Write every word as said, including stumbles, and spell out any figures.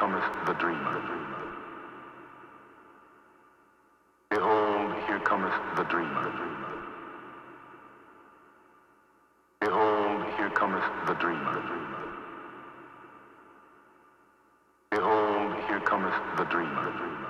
cometh the dreamer. Behold, here cometh the dreamer. Behold, here cometh the dreamer. Behold, here cometh the dreamer.